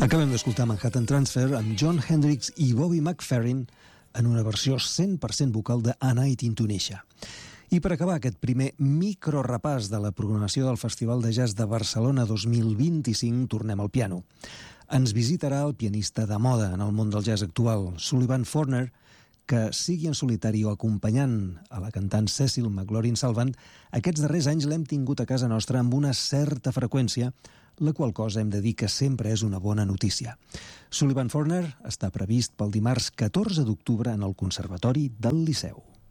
Acabem d'escoltar Manhattan Transfer amb John Hendricks i Bobby McFerrin en una versió 100% vocal de A Night in Tunisia. I per acabar aquest primer microrepàs de la programació del Festival de Jazz de Barcelona 2025, tornem al piano. Ens visitarà el pianista de moda en el món del jazz actual, Sullivan Forner, que sigui en solitari o acompanyant a la cantant Cecil McLaurin-Salvant, aquests darrers anys l'hem tingut a casa nostra amb una certa freqüència, la qual cosa hem de dir que sempre és una bona notícia. Sullivan Forner està previst pel dimarts 14 d'octubre en el Conservatori del Liceu.